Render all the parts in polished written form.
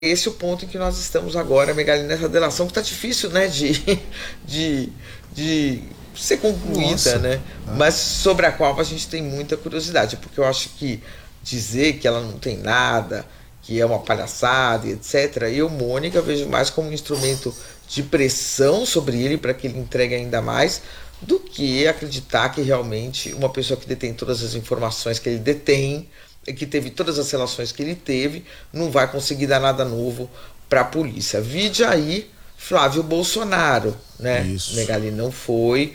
esse é o ponto em que nós estamos agora, Megali, nessa delação que está difícil, né, de ser concluída. Nossa, né? Mas sobre a qual a gente tem muita curiosidade, porque eu acho que dizer que ela não tem nada, que é uma palhaçada, etc., eu, Mônica, vejo mais como um instrumento de pressão sobre ele para que ele entregue ainda mais, do que acreditar que realmente uma pessoa que detém todas as informações que ele detém, que teve todas as relações que ele teve, não vai conseguir dar nada novo para a polícia. Vide aí Flávio Bolsonaro, né? Isso. Megali, não foi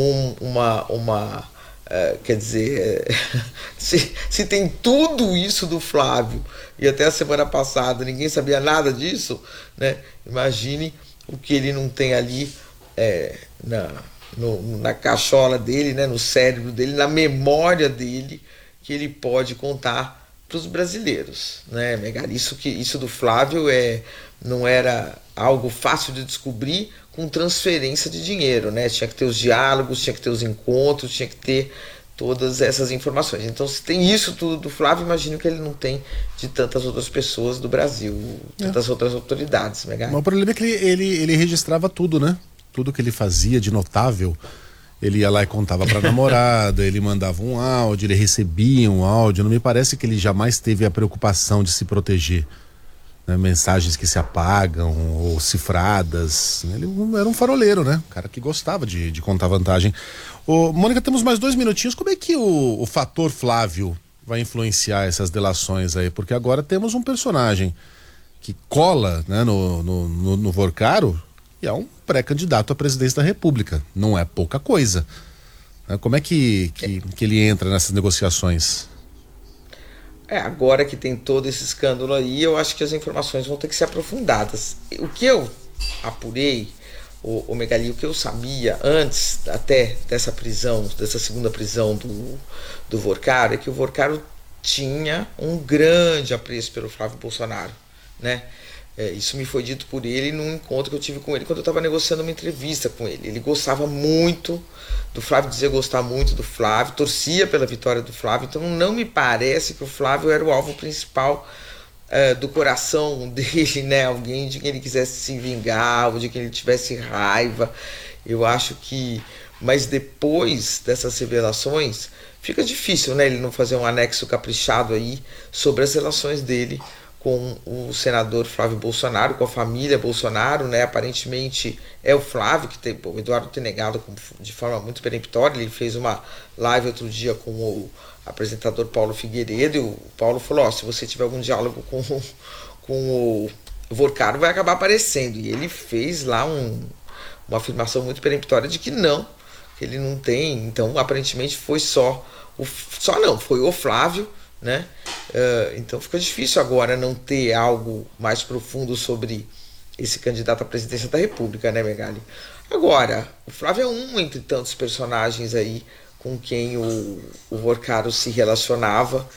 quer dizer, se tem tudo isso do Flávio e até a semana passada ninguém sabia nada disso, né? Imagine o que ele não tem ali na cachola dele, né? No cérebro dele, na memória dele, que ele pode contar para os brasileiros, né, Megali? Isso do Flávio não era algo fácil de descobrir com transferência de dinheiro, né? Tinha que ter os diálogos, tinha que ter os encontros, tinha que ter todas essas informações. Então, se tem isso tudo do Flávio, imagino que ele não tem de tantas outras pessoas do Brasil, tantas outras autoridades, Megali. Mas o problema é que ele registrava tudo, né? Tudo que ele fazia de notável. Ele ia lá e contava pra namorada, ele mandava um áudio, ele recebia um áudio. Não me parece que ele jamais teve a preocupação de se proteger, né? Mensagens que se apagam ou cifradas. Ele era um faroleiro, né? Um cara que gostava de contar vantagem. Mônica, temos mais 2 minutinhos. Como é que o fator Flávio vai influenciar essas delações aí? Porque agora temos um personagem que cola, né, no Vorcaro, e é um pré-candidato à presidência da República. Não é pouca coisa. Como é que ele entra nessas negociações? Agora que tem todo esse escândalo aí, eu acho que as informações vão ter que ser aprofundadas. O que eu apurei, o Megali, o que eu sabia antes até dessa prisão, dessa segunda prisão do Vorcaro, é que o Vorcaro tinha um grande apreço pelo Flávio Bolsonaro, né? Isso me foi dito por ele num encontro que eu tive com ele quando eu estava negociando uma entrevista com ele. Ele gostava muito do Flávio, dizia gostar muito do Flávio, torcia pela vitória do Flávio. Então não me parece que o Flávio era o alvo principal do coração dele, né? Alguém de quem ele quisesse se vingar, ou de quem ele tivesse raiva. Eu acho que... Mas depois dessas revelações, fica difícil, né? Ele não fazer um anexo caprichado aí sobre as relações dele com o senador Flávio Bolsonaro, com a família Bolsonaro, né? Aparentemente é o Flávio que tem, o Eduardo tem negado de forma muito peremptória. Ele fez uma live outro dia com o apresentador Paulo Figueiredo, e o Paulo falou: se você tiver algum diálogo com o Vorcaro, vai acabar aparecendo. E ele fez lá uma afirmação muito peremptória de que não, que ele não tem. Então aparentemente foi foi o Flávio, né? Então fica difícil agora não ter algo mais profundo sobre esse candidato à presidência da República, né, Megali? Agora, o Flávio é um entre tantos personagens aí com quem o Vorcaro se relacionava,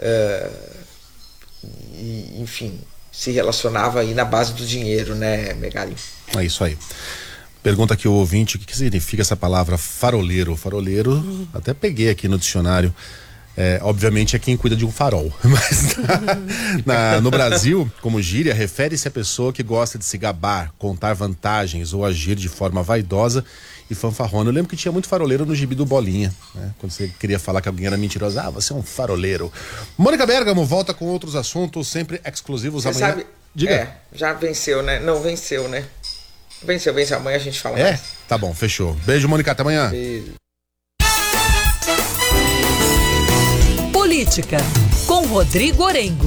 enfim, se relacionava aí na base do dinheiro, né, Megali? É isso aí. Pergunta aqui o ouvinte, o que significa essa palavra faroleiro? Faroleiro, até peguei aqui no dicionário. Obviamente é quem cuida de um farol, mas no Brasil, como gíria, refere-se à pessoa que gosta de se gabar, contar vantagens ou agir de forma vaidosa e fanfarrona. Eu lembro que tinha muito faroleiro no gibi do Bolinha, né? Quando você queria falar que alguém era mentiroso, você é um faroleiro. Mônica Bergamo volta com outros assuntos sempre exclusivos você amanhã. Sabe, diga. Já venceu, né? Não, venceu, né? Venceu, amanhã a gente fala mais. Tá bom, fechou. Beijo, Mônica, até amanhã. Beijo. Política, com Rodrigo Orengo.